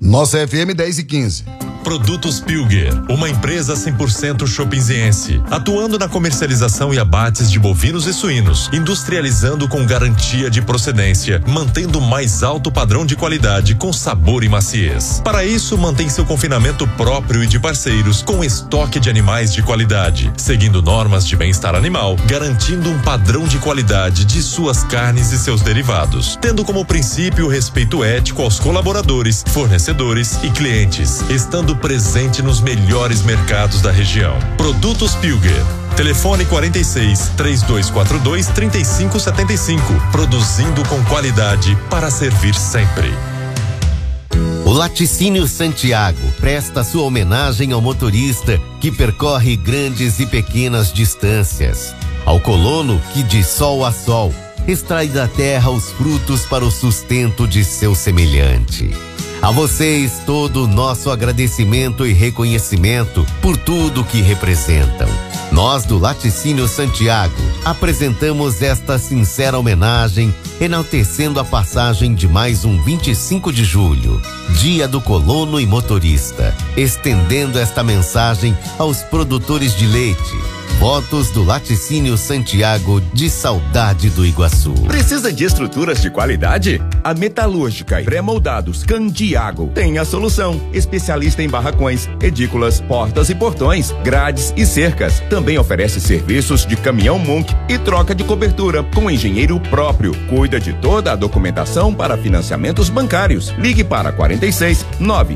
Nossa FM 10:15. Produtos Pilger, uma empresa 100% chopinziense, atuando na comercialização e abates de bovinos e suínos, industrializando com garantia de procedência, mantendo o mais alto padrão de qualidade com sabor e maciez. Para isso, mantém seu confinamento próprio e de parceiros com estoque de animais de qualidade, seguindo normas de bem-estar animal, garantindo um padrão de qualidade de suas carnes e seus derivados, tendo como princípio o respeito ético aos colaboradores, fornecedores e clientes, estando presente nos melhores mercados da região. Produtos Pilger. Telefone 46 3242 3575. Produzindo com qualidade para servir sempre. O Laticínio Santiago presta sua homenagem ao motorista que percorre grandes e pequenas distâncias, ao colono que de sol a sol extrai da terra os frutos para o sustento de seu semelhante. A vocês todo o nosso agradecimento e reconhecimento por tudo que representam. Nós do Laticínio Santiago apresentamos esta sincera homenagem, enaltecendo a passagem de mais um 25 de julho, Dia do Colono e Motorista, estendendo esta mensagem aos produtores de leite. Votos do Laticínio Santiago, de Saudade do Iguaçu. Precisa de estruturas de qualidade? A Metalúrgica e Pré-Moldados Candiago tem a solução. Especialista em barracões, edículas, portas e portões, grades e cercas. Também oferece serviços de caminhão Munk e troca de cobertura com engenheiro próprio. Cuida de toda a documentação para financiamentos bancários. Ligue para 46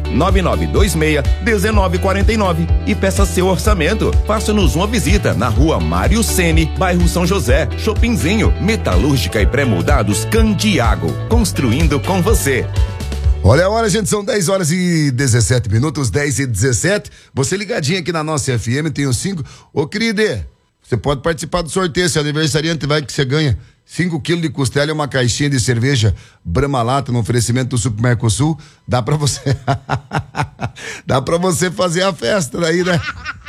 99926 1949 e peça seu orçamento. Faça-nos uma visita na Rua Mário Cene, bairro São José, Chopinzinho. Metalúrgica e Pré-Moldados Candiago, construindo com você. Olha a hora, gente, são 10h17, 10h17. Você ligadinho aqui na nossa FM, tem os 5. Ô, querida, você pode participar do sorteio, se aniversariante vai que você ganha 5 quilos de costela e uma caixinha de cerveja Brahma Lata no oferecimento do Super Mercosul. Dá pra você dá pra você fazer a festa daí, né?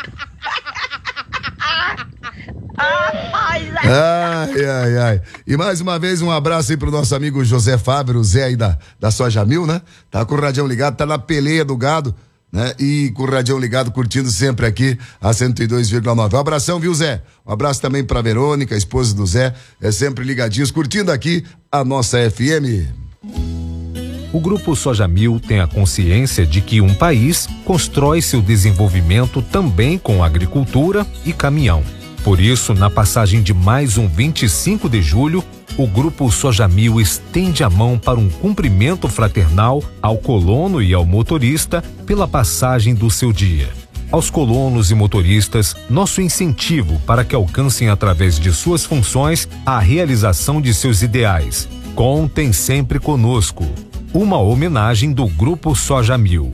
Ai. E mais uma vez um abraço aí pro nosso amigo José Fábio, o Zé aí da Soja Mil, né? Tá com o radião ligado, tá na peleia do gado, né? E com o radião ligado, curtindo sempre aqui a 102,9. Um abração, viu, Zé? Um abraço também pra Verônica, a esposa do Zé, sempre ligadinhos, curtindo aqui a nossa FM. O Grupo Soja Mil tem a consciência de que um país constrói seu desenvolvimento também com agricultura e caminhão. Por isso, na passagem de mais um 25 de julho, o Grupo Soja Mil estende a mão para um cumprimento fraternal ao colono e ao motorista pela passagem do seu dia. Aos colonos e motoristas, nosso incentivo para que alcancem através de suas funções a realização de seus ideais. Contem sempre conosco. Uma homenagem do Grupo Soja Mil.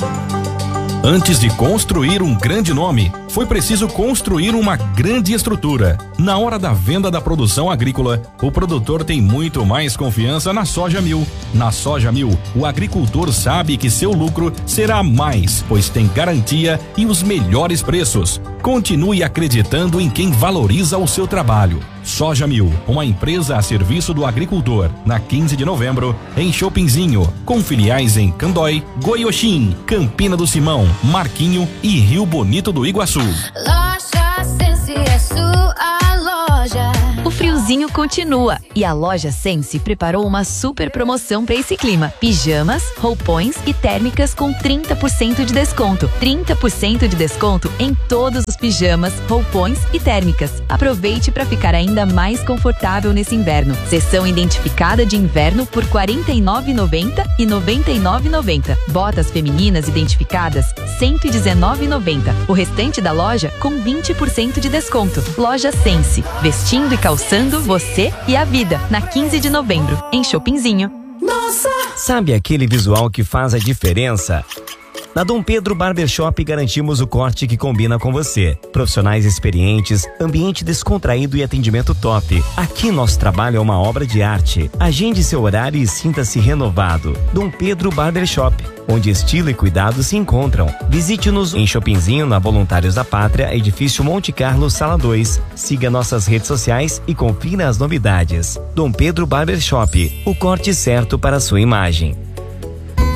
Antes de construir um grande nome, foi preciso construir uma grande estrutura. Na hora da venda da produção agrícola, o produtor tem muito mais confiança na Soja Mil. Na Soja Mil, o agricultor sabe que seu lucro será mais, pois tem garantia e os melhores preços. Continue acreditando em quem valoriza o seu trabalho. Soja Mil, uma empresa a serviço do agricultor, na 15 de novembro, em Chopinzinho, com filiais em Candói, Goiôxim, Campina do Simão, Marquinho e Rio Bonito do Iguaçu. Loja Sense é sua loja. O friozinho continua e a Loja Sense preparou uma super promoção para esse clima. Pijamas, roupões e térmicas com 30% de desconto. 30% de desconto em todos os pijamas, roupões e térmicas. Aproveite para ficar ainda mais confortável nesse inverno. Seção identificada de inverno por R$ 49,90 e R$ 99,90. Botas femininas identificadas R$ 119,90. O restante da loja com 20% de desconto. Loja Sense, vestindo e calçando você e a vida, na 15 de novembro, em Chopinzinho. Nossa! Sabe aquele visual que faz a diferença? Na Dom Pedro Barbershop garantimos o corte que combina com você. Profissionais experientes, ambiente descontraído e atendimento top. Aqui nosso trabalho é uma obra de arte. Agende seu horário e sinta-se renovado. Dom Pedro Barbershop, onde estilo e cuidado se encontram. Visite-nos em Chopinzinho, na Voluntários da Pátria, edifício Monte Carlo, sala 2. Siga nossas redes sociais e confira as novidades. Dom Pedro Barbershop, o corte certo para a sua imagem.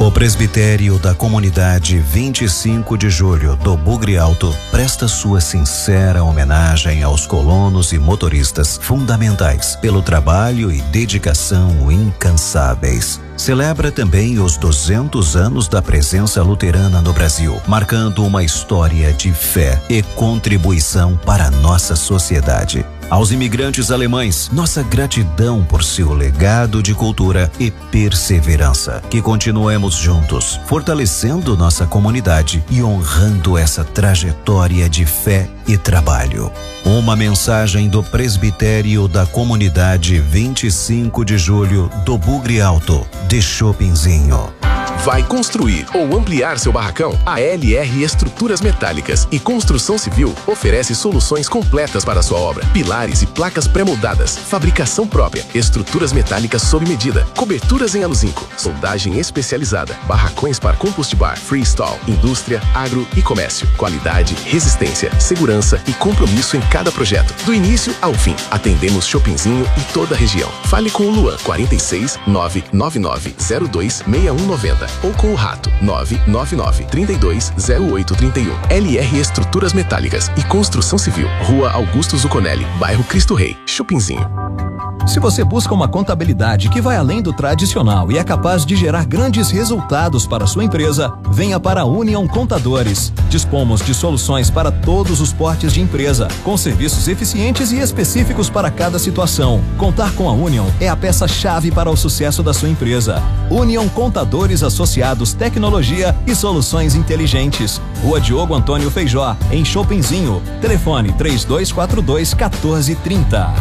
O presbitério da comunidade 25 de julho do Bugre Alto presta sua sincera homenagem aos colonos e motoristas fundamentais pelo trabalho e dedicação incansáveis. Celebra também os 200 anos da presença luterana no Brasil, marcando uma história de fé e contribuição para a nossa sociedade. Aos imigrantes alemães, nossa gratidão por seu legado de cultura e perseverança. Que continuemos juntos, fortalecendo nossa comunidade e honrando essa trajetória de fé e trabalho. Uma mensagem do presbitério da comunidade 25 de julho do Bugre Alto, de Chopinzinho. Vai construir ou ampliar seu barracão? A LR Estruturas Metálicas e Construção Civil oferece soluções completas para a sua obra. Pilares e placas pré-moldadas, fabricação própria, estruturas metálicas sob medida, coberturas em aluzinco, soldagem especializada, barracões para compost-bar, freestyle, indústria, agro e comércio. Qualidade, resistência, segurança e compromisso em cada projeto. Do início ao fim, atendemos Chopinzinho e toda a região. Fale com o Luan, 46 999 02 6190. Ou com o Rato, 999 32 0831. LR Estruturas Metálicas e Construção Civil, Rua Augusto Zuconelli, bairro Cristo Rei, Chopinzinho. Se você busca uma contabilidade que vai além do tradicional e é capaz de gerar grandes resultados para a sua empresa, venha para a Union Contadores. Dispomos de soluções para todos os portes de empresa, com serviços eficientes e específicos para cada situação. Contar com a Union é a peça-chave para o sucesso da sua empresa. Union Contadores Associados, Tecnologia e Soluções Inteligentes. Rua Diogo Antônio Feijó, em Chopinzinho. Telefone 3242-1430.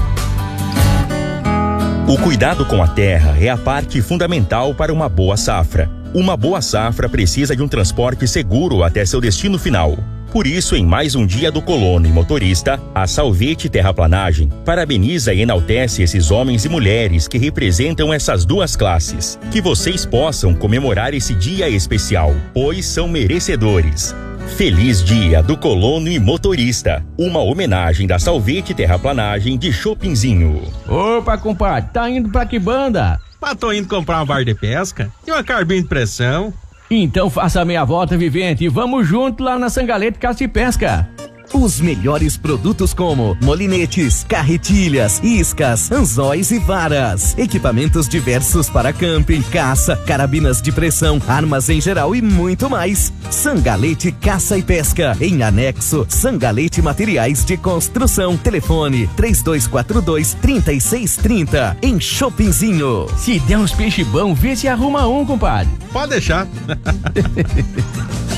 O cuidado com a terra é a parte fundamental para uma boa safra. Uma boa safra precisa de um transporte seguro até seu destino final. Por isso, em mais um dia do colono e motorista, a Salvete Terraplanagem parabeniza e enaltece esses homens e mulheres que representam essas duas classes. Que vocês possam comemorar esse dia especial, pois são merecedores. Feliz Dia do Colono e Motorista. Uma homenagem da Salvete Terraplanagem de Chopinzinho. Opa, compadre, tá indo pra que banda? Tô indo comprar uma vara de pesca e uma carbina de pressão. Então faça a meia volta, vivente, e vamos junto lá na Sangalete Caça e Pesca. Os melhores produtos como molinetes, carretilhas, iscas, anzóis e varas. Equipamentos diversos para camping, caça, carabinas de pressão, armas em geral e muito mais. Sangalete Caça e Pesca. Em anexo, Sangalete Materiais de Construção. Telefone 3242-3630. Em Chopinzinho. Se der uns peixe bom, vê se arruma um, compadre. Pode deixar.